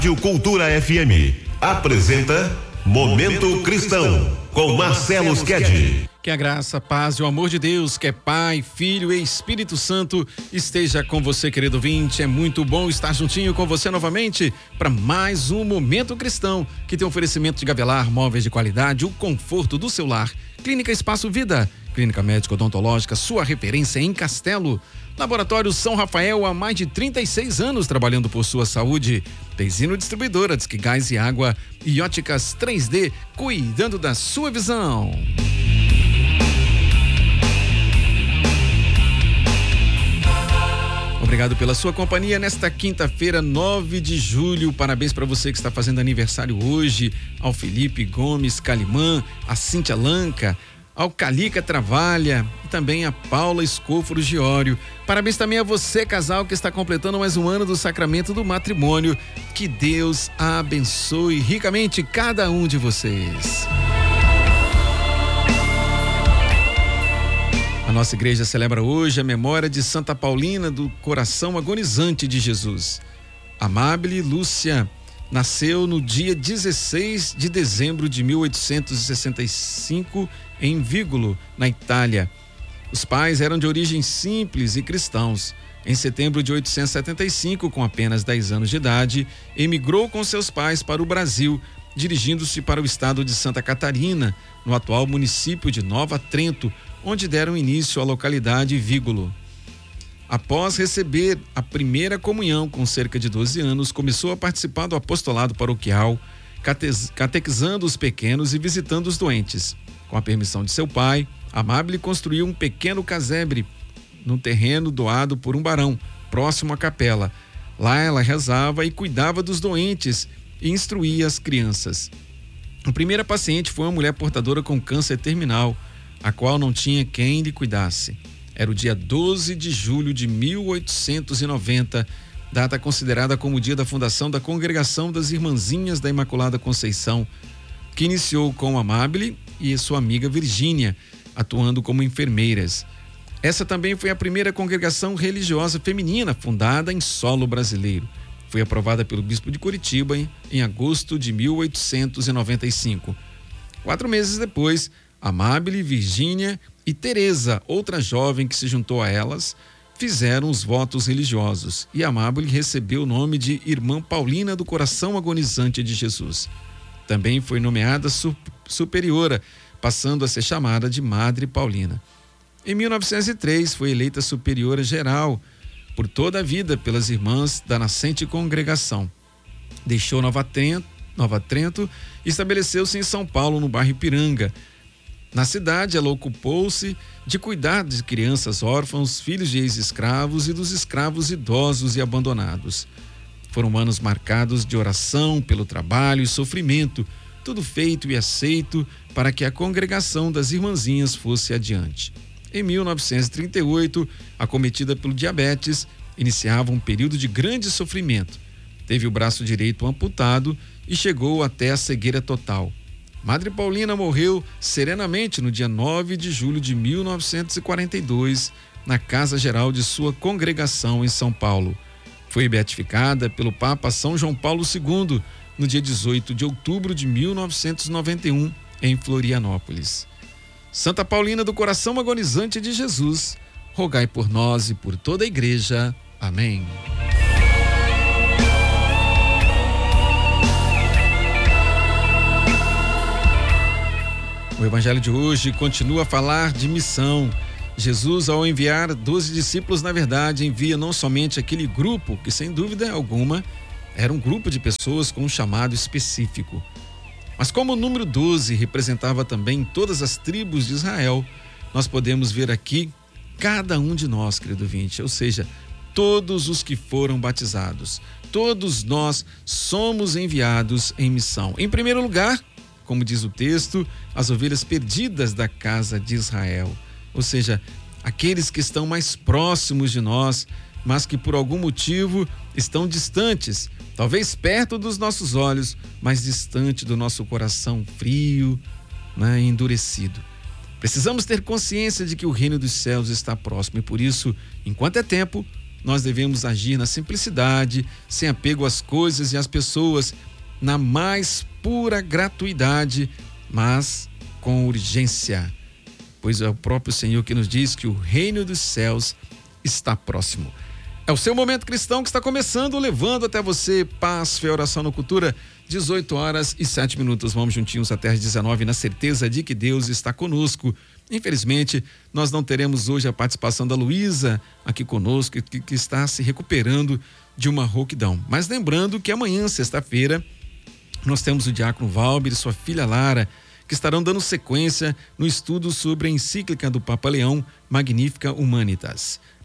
Rádio Cultura FM apresenta Momento Cristão com Marcelo Sked. Que a graça, a paz e o amor de Deus, que é Pai, Filho e Espírito Santo, esteja com você, querido ouvinte. É muito bom estar juntinho com você novamente para mais um Momento Cristão, que tem oferecimento de Gavelar, móveis de qualidade, o conforto do seu lar. Clínica Espaço Vida, clínica médica odontológica, sua referência em Castelo. Laboratório São Rafael, há mais de 36 anos trabalhando por sua saúde. Teizino Distribuidora, Disque Gás e Água e Óticas 3D, cuidando da sua visão. Obrigado pela sua companhia nesta quinta-feira, 9 de julho. Parabéns para você que está fazendo aniversário hoje, ao Felipe Gomes Calimã, a Cíntia Lanca, ao Calica Travalha e também a Paula Escoforo Giório. Parabéns também a você, casal, que está completando mais um ano do sacramento do matrimônio. Que Deus abençoe ricamente cada um de vocês. A nossa igreja celebra hoje a memória de Santa Paulina do Coração Agonizante de Jesus. Amábile Lúcia nasceu no dia 16 de dezembro de 1865 em Vigolo, na Itália. Os pais eram de origem simples e cristãos. Em setembro de 1875, com apenas 10 anos de idade, emigrou com seus pais para o Brasil, dirigindo-se para o estado de Santa Catarina, no atual município de Nova Trento, onde deram início à localidade Vigolo. Após receber a primeira comunhão com cerca de 12 anos, começou a participar do apostolado paroquial, catequizando os pequenos e visitando os doentes. Com a permissão de seu pai, Amábile construiu um pequeno casebre no terreno doado por um barão, próximo à capela. Lá ela rezava e cuidava dos doentes e instruía as crianças. A primeira paciente foi uma mulher portadora com câncer terminal, a qual não tinha quem lhe cuidasse. Era o dia 12 de julho de 1890, data considerada como o dia da fundação da Congregação das Irmãzinhas da Imaculada Conceição, que iniciou com Amábile e sua amiga Virgínia, atuando como enfermeiras. Essa também foi a primeira congregação religiosa feminina fundada em solo brasileiro. Foi aprovada pelo bispo de Curitiba em agosto de 1895. 4 meses depois, Amábile, Virgínia e Teresa, outra jovem que se juntou a elas, fizeram os votos religiosos e Amábile recebeu o nome de Irmã Paulina do Coração Agonizante de Jesus. Também foi nomeada superiora, passando a ser chamada de Madre Paulina. Em 1903 foi eleita superiora geral por toda a vida pelas irmãs da nascente congregação. Deixou Nova Trento e estabeleceu-se em São Paulo, no bairro Ipiranga. Na cidade, ela ocupou-se de cuidar de crianças órfãos, filhos de ex-escravos e dos escravos idosos e abandonados. Foram anos marcados de oração pelo trabalho e sofrimento, tudo feito e aceito para que a congregação das irmãzinhas fosse adiante. Em 1938, acometida pelo diabetes, iniciava um período de grande sofrimento. Teve o braço direito amputado e chegou até a cegueira total. Madre Paulina morreu serenamente no dia 9 de julho de 1942, na Casa Geral de sua congregação em São Paulo. Foi beatificada pelo Papa São João Paulo II no dia 18 de outubro de 1991, em Florianópolis. Santa Paulina do Coração Agonizante de Jesus, rogai por nós e por toda a igreja. Amém. O evangelho de hoje continua a falar de missão. Jesus, ao enviar 12 discípulos, na verdade, envia não somente aquele grupo, que sem dúvida alguma era um grupo de pessoas com um chamado específico. Mas como o número 12 representava também todas as tribos de Israel, nós podemos ver aqui cada um de nós, querido ouvinte, ou seja, todos os que foram batizados. Todos nós somos enviados em missão. Em primeiro lugar, como diz o texto, as ovelhas perdidas da casa de Israel. Ou seja, aqueles que estão mais próximos de nós, mas que por algum motivo estão distantes, talvez perto dos nossos olhos, mas distante do nosso coração frio, endurecido. Precisamos ter consciência de que o reino dos céus está próximo e por isso, enquanto é tempo, nós devemos agir na simplicidade, sem apego às coisas e às pessoas, na mais pura gratuidade, mas com urgência, pois é o próprio Senhor que nos diz que o reino dos céus está próximo. É o seu Momento Cristão que está começando, levando até você paz, fé, oração na cultura, 18h07. Vamos juntinhos até às 19h, na certeza de que Deus está conosco. Infelizmente, nós não teremos hoje a participação da Luísa aqui conosco, que está se recuperando de uma rouquidão. Mas lembrando que amanhã, sexta-feira, nós temos o diácono Valber e sua filha Lara, que estarão dando sequência no estudo sobre a encíclica do Papa Leão, Magnificat Humanitas.